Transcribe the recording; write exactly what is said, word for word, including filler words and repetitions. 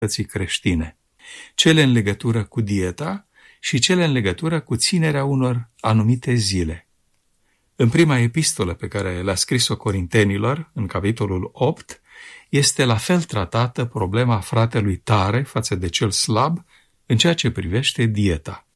creștine, cele în legătură cu dieta și cele în legătură cu ținerea unor anumite zile. În prima epistolă pe care l-a scris-o Corintenilor, în capitolul opt, este la fel tratată problema fratelui tare față de cel slab în ceea ce privește dieta.